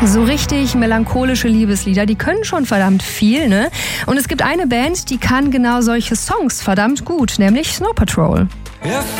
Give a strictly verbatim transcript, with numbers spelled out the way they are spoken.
So richtig melancholische Liebeslieder, die können schon verdammt viel, ne? Und es gibt eine Band, die kann genau solche Songs verdammt gut, nämlich Snow Patrol. If